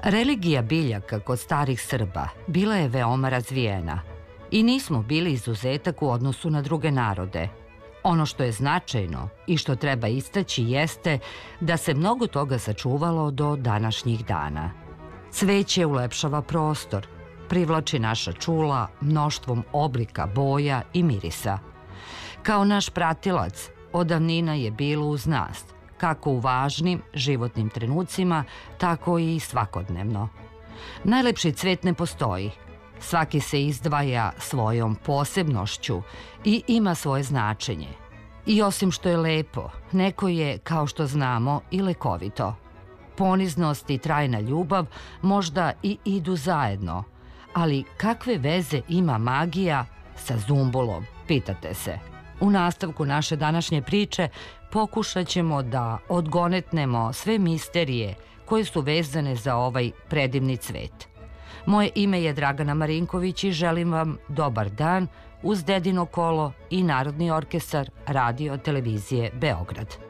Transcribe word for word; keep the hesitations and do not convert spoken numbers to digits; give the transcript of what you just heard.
Religija biljaka kod starih Srba bila je veoma razvijena i nismo bili izuzetak u odnosu na druge narode. Ono što je značajno i što treba istaći jeste da se mnogo toga sačuvalo do današnjih dana. Cveće ulepšava prostor, privlači naša čula mnoštvom oblika, boja i mirisa. Kao naš pratilac, od davnina je bilo uz nas, kako u važnim životnim trenucima, tako i svakodnevno. Najlepši cvet ne postoji. Svaki se izdvaja svojom posebnošću i ima svoje značenje. I osim što je lepo, neko je, kao što znamo, i lekovito. Poniznost i trajna ljubav možda i idu zajedno, ali kakve veze ima magija sa zumbulom, pitate se. U nastavku naše današnje priče pokušat ćemo da odgonetnemo sve misterije koje su vezane za ovaj predivni cvet. Moje ime je Dragana Marinković i želim vam dobar dan uz Dedino kolo i Narodni orkestar Radio televizije Beograd.